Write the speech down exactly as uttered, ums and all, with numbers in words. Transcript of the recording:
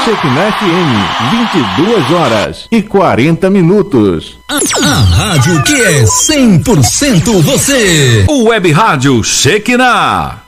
Shekinah F M, vinte e duas horas e quarenta minutos. A, a rádio que é cem por cento você. O Web Rádio Shekinah.